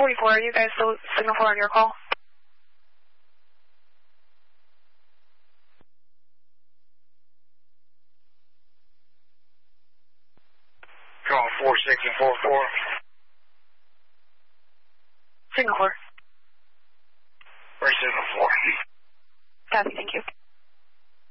44, are you guys still signal 4 on your call? Call 46 and 44. Signal 4. Where's signal 4? Copy, thank you.